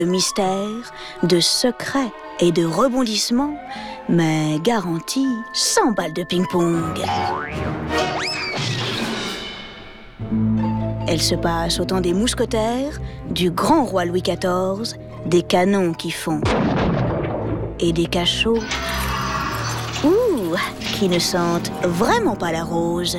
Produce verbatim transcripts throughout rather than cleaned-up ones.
de mystères, de secrets et de rebondissements, mais garantie cent balles de ping-pong. Elle se passe au temps des mousquetaires, du grand roi Louis quatorze, des canons qui font et des cachots ouh, qui ne sentent vraiment pas la rose.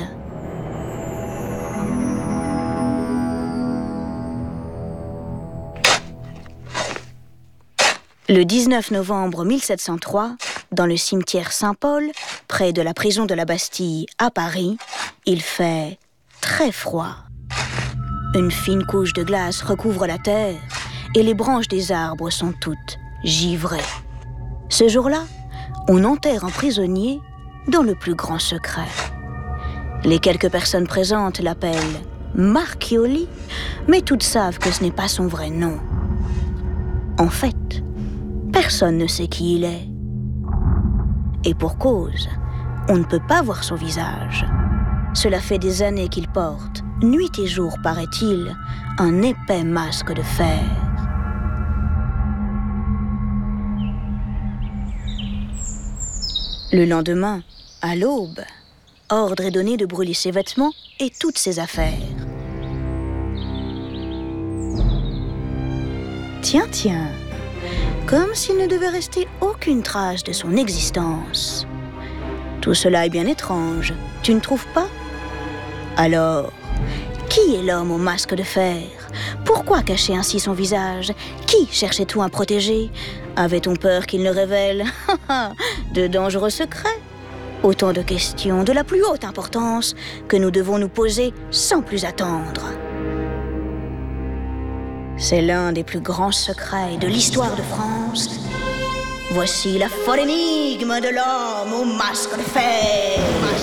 Le dix-neuf novembre mille sept cent trois, dans le cimetière Saint-Paul, près de la prison de la Bastille à Paris, il fait très froid. Une fine couche de glace recouvre la terre et les branches des arbres sont toutes givrées. Ce jour-là, on enterre un prisonnier dans le plus grand secret. Les quelques personnes présentes l'appellent Marchioli, mais toutes savent que ce n'est pas son vrai nom. En fait, personne ne sait qui il est. Et pour cause, on ne peut pas voir son visage. Cela fait des années qu'il porte, nuit et jour paraît-il, un épais masque de fer. Le lendemain, à l'aube, ordre est donné de brûler ses vêtements et toutes ses affaires. Tiens, tiens, comme s'il ne devait rester aucune trace de son existence. Tout cela est bien étrange, tu ne trouves pas? Alors, qui est l'homme au masque de fer? Pourquoi cacher ainsi son visage? Qui cherchait-on à protéger? Avait-on peur qu'il ne révèle de dangereux secrets? Autant de questions de la plus haute importance que nous devons nous poser sans plus attendre. C'est l'un des plus grands secrets de l'histoire de France. Voici la folle énigme de l'homme au masque de fer.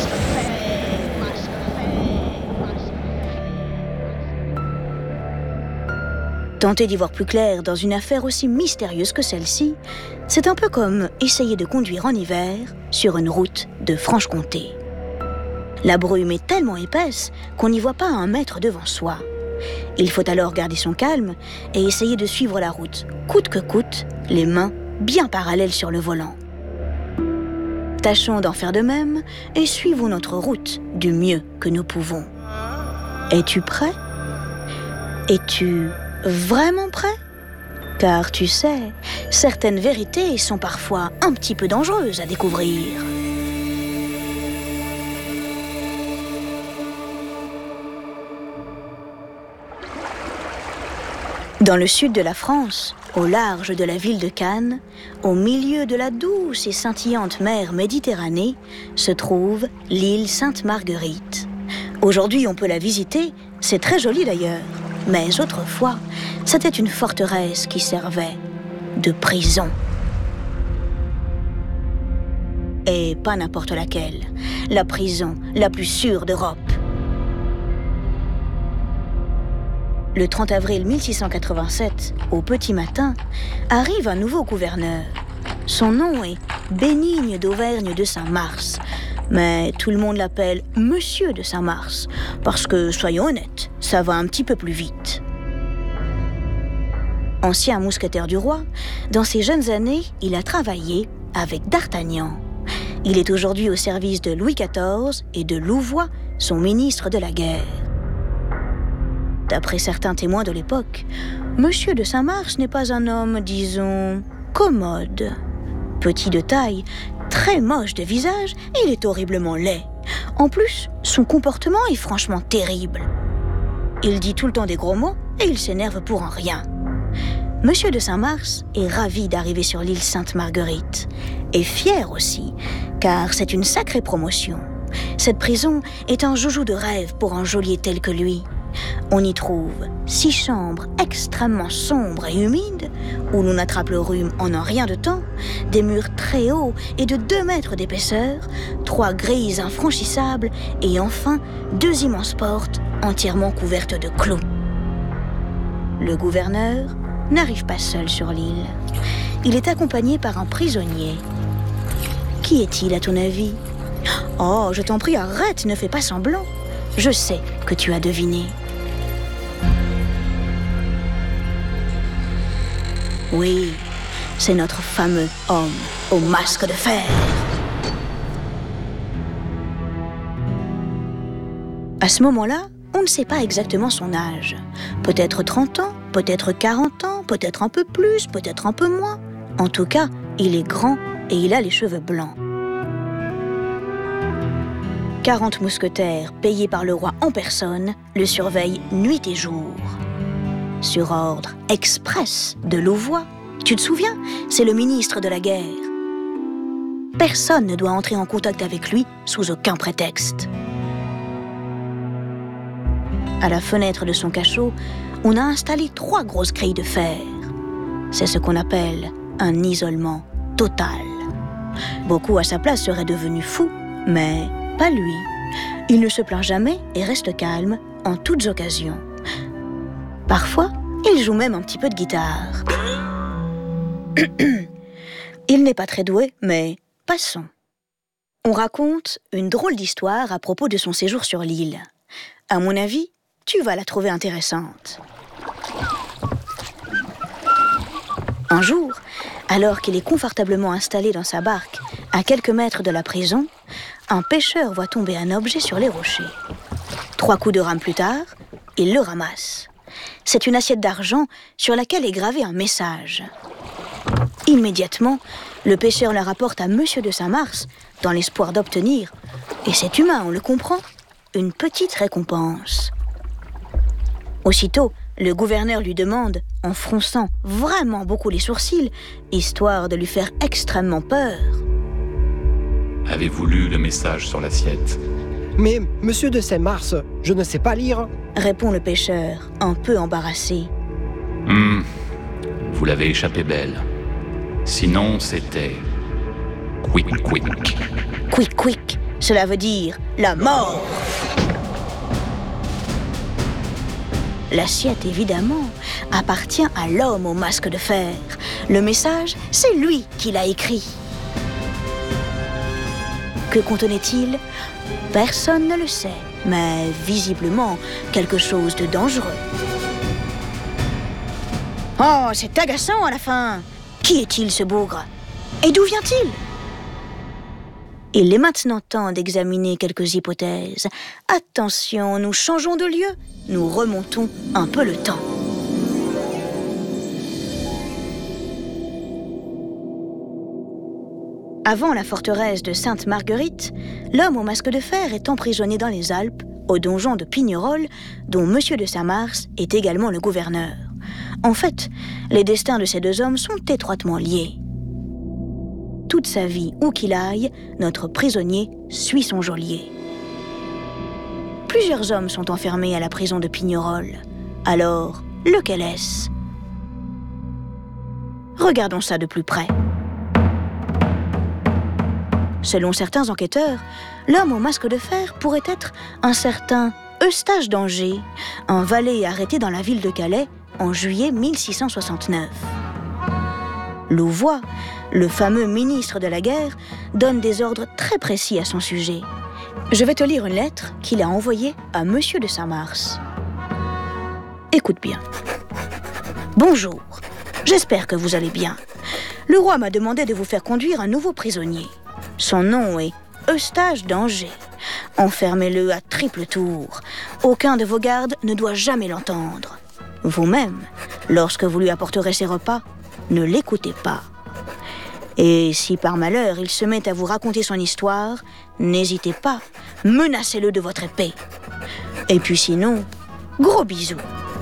Tenter d'y voir plus clair dans une affaire aussi mystérieuse que celle-ci, c'est un peu comme essayer de conduire en hiver sur une route de Franche-Comté. La brume est tellement épaisse qu'on n'y voit pas un mètre devant soi. Il faut alors garder son calme et essayer de suivre la route, coûte que coûte, les mains bien parallèles sur le volant. Tâchons d'en faire de même et suivons notre route du mieux que nous pouvons. Es-tu prêt? Es-tu vraiment prêt? Car tu sais, certaines vérités sont parfois un petit peu dangereuses à découvrir. Dans le sud de la France, au large de la ville de Cannes, au milieu de la douce et scintillante mer Méditerranée, se trouve l'île Sainte-Marguerite. Aujourd'hui, on peut la visiter, c'est très joli d'ailleurs. Mais autrefois, c'était une forteresse qui servait de prison. Et pas n'importe laquelle, la prison la plus sûre d'Europe. Le trente avril mille six cent quatre-vingt-sept, au petit matin, arrive un nouveau gouverneur. Son nom est Bénigne d'Auvergne de Saint-Mars, mais tout le monde l'appelle Monsieur de Saint-Mars, parce que, soyons honnêtes, ça va un petit peu plus vite. Ancien mousquetaire du roi, dans ses jeunes années, il a travaillé avec D'Artagnan. Il est aujourd'hui au service de Louis quatorze et de Louvois, son ministre de la guerre. D'après certains témoins de l'époque, Monsieur de Saint-Mars n'est pas un homme, disons, commode. Petit de taille, très moche de visage, il est horriblement laid. En plus, son comportement est franchement terrible. Il dit tout le temps des gros mots et il s'énerve pour un rien. Monsieur de Saint-Mars est ravi d'arriver sur l'île Sainte-Marguerite, et fier aussi, car c'est une sacrée promotion. Cette prison est un joujou de rêve pour un geôlier tel que lui. On y trouve six chambres extrêmement sombres et humides, où l'on attrape le rhume en un rien de temps, des murs très hauts et de deux mètres d'épaisseur, trois grilles infranchissables et enfin deux immenses portes entièrement couvertes de clous. Le gouverneur n'arrive pas seul sur l'île. Il est accompagné par un prisonnier. Qui est-il à ton avis? Oh, je t'en prie, arrête, ne fais pas semblant. Je sais que tu as deviné. Oui, c'est notre fameux homme au masque de fer. À ce moment-là, on ne sait pas exactement son âge. Peut-être trente ans, peut-être quarante ans, peut-être un peu plus, peut-être un peu moins. En tout cas, il est grand et il a les cheveux blancs. quarante mousquetaires, payés par le roi en personne, le surveillent nuit et jour. Sur ordre express de Louvois, tu te souviens, c'est le ministre de la guerre. Personne ne doit entrer en contact avec lui sous aucun prétexte. À la fenêtre de son cachot, on a installé trois grosses grilles de fer. C'est ce qu'on appelle un isolement total. Beaucoup à sa place seraient devenus fous, mais pas lui. Il ne se plaint jamais et reste calme en toutes occasions. Parfois, il joue même un petit peu de guitare. Il n'est pas très doué, mais passons. On raconte une drôle d'histoire à propos de son séjour sur l'île. À mon avis, tu vas la trouver intéressante. Un jour, alors qu'il est confortablement installé dans sa barque, à quelques mètres de la prison, un pêcheur voit tomber un objet sur les rochers. Trois coups de rame plus tard, il le ramasse. C'est une assiette d'argent sur laquelle est gravé un message. Immédiatement, le pêcheur la rapporte à Monsieur de Saint-Mars dans l'espoir d'obtenir, et c'est humain, on le comprend, une petite récompense. Aussitôt, le gouverneur lui demande, en fronçant vraiment beaucoup les sourcils, histoire de lui faire extrêmement peur. Avez-vous lu le message sur l'assiette ? Mais, monsieur de Saint-Mars, je ne sais pas lire. Répond le pêcheur, un peu embarrassé. Hmm, vous l'avez échappé belle. Sinon, c'était... Quick, quick. Quick, quick, cela veut dire la mort. L'assiette, évidemment, appartient à l'homme au masque de fer. Le message, c'est lui qui l'a écrit. Que contenait-il ? Personne ne le sait, mais visiblement quelque chose de dangereux. Oh, c'est agaçant à la fin. Qui est-il, ce bougre ? Et d'où vient-il ? Il est maintenant temps d'examiner quelques hypothèses. Attention, nous changeons de lieu. Nous remontons un peu le temps. Avant la forteresse de Sainte-Marguerite, l'homme au masque de fer est emprisonné dans les Alpes, au donjon de Pignerol, dont Monsieur de Saint-Mars est également le gouverneur. En fait, les destins de ces deux hommes sont étroitement liés. Toute sa vie, où qu'il aille, notre prisonnier suit son geôlier. Plusieurs hommes sont enfermés à la prison de Pignerol. Alors, lequel est-ce ? Regardons ça de plus près. Selon certains enquêteurs, l'homme au masque de fer pourrait être un certain Eustache d'Angers, un valet arrêté dans la ville de Calais en juillet mille six cent soixante-neuf. Louvois, le fameux ministre de la guerre, donne des ordres très précis à son sujet. Je vais te lire une lettre qu'il a envoyée à Monsieur de Saint-Mars. Écoute bien. Bonjour, j'espère que vous allez bien. Le roi m'a demandé de vous faire conduire un nouveau prisonnier. Son nom est Eustache d'Angers. Enfermez-le à triple tour. Aucun de vos gardes ne doit jamais l'entendre. Vous-même, lorsque vous lui apporterez ses repas, ne l'écoutez pas. Et si par malheur il se met à vous raconter son histoire, n'hésitez pas, menacez-le de votre épée. Et puis sinon, gros bisous.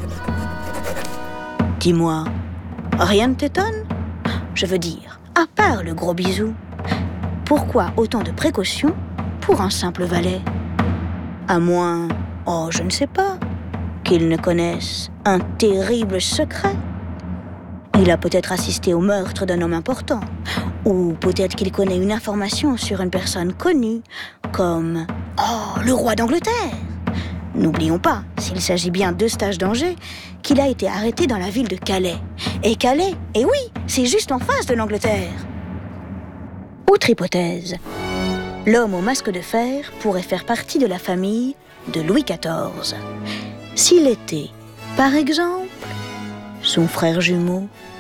Dis-moi, rien ne t'étonne ? Je veux dire, à part le gros bisou, pourquoi autant de précautions pour un simple valet ? À moins, oh je ne sais pas, qu'il ne connaisse un terrible secret. Il a peut-être assisté au meurtre d'un homme important, ou peut-être qu'il connaît une information sur une personne connue, comme « Oh, le roi d'Angleterre !» N'oublions pas, s'il s'agit bien d'Eustache d'Angers, qu'il a été arrêté dans la ville de Calais. Et Calais, eh oui, c'est juste en face de l'Angleterre. Autre hypothèse, l'homme au masque de fer pourrait faire partie de la famille de Louis quatorze. S'il était, par exemple, son frère jumeau